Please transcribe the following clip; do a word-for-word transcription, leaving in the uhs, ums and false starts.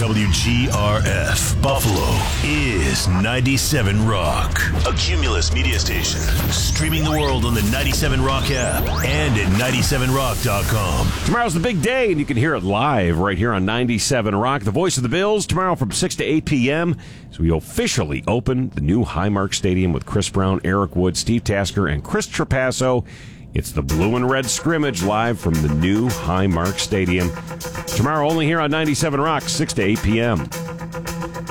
W G R F Buffalo is ninety-seven Rock, a Cumulus media station, streaming the world on the ninety-seven Rock app and at ninety-seven rock dot com. Tomorrow's the big day, and you can hear it live right here on ninety-seven Rock. The voice of the Bills tomorrow from six to eight p.m. So we officially open the new Highmark Stadium with Chris Brown, Eric Wood, Steve Tasker, and Chris Trapasso. It's the Blue and Red scrimmage live from the new Highmark Stadium. Tomorrow only here on ninety-seven Rock, six to eight p.m.